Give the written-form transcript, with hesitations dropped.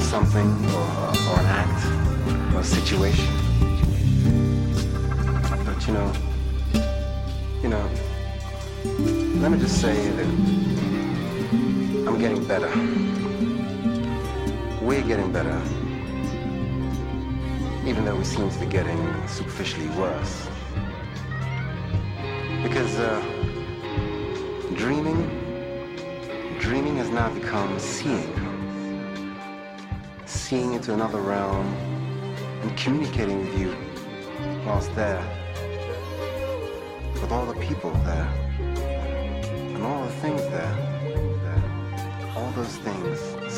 something or an act or a situation. But let me just say that I'm getting better. We're getting better. Even though we seem to be getting superficially worse. Because dreaming has now become seeing. Seeing into another realm and communicating with you whilst there. With all the people there. And all the things there. All those things